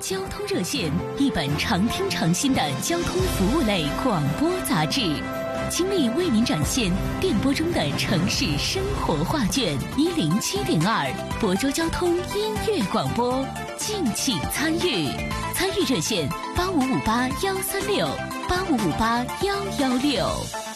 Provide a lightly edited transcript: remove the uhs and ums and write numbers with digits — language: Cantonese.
交通热线，一本常听常新的交通服务类广播杂志，倾力为您展现电波中的城市生活画卷。107.2亳州交通音乐广播，敬请参与。参与热线：8558-136，8558-116。